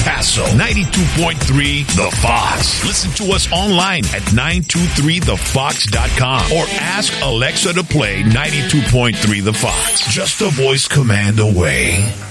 Paso, 92.3 The Fox. Listen to us online at 923thefox.com or ask Alexa to play 92.3 The Fox. Just a voice command away.